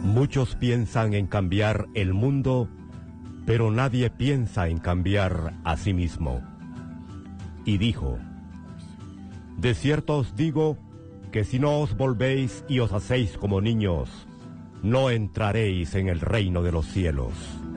Muchos piensan en cambiar el mundo, pero nadie piensa en cambiar a sí mismo. Y dijo: de cierto os digo que si no os volvéis y os hacéis como niños, no entraréis en el reino de los cielos.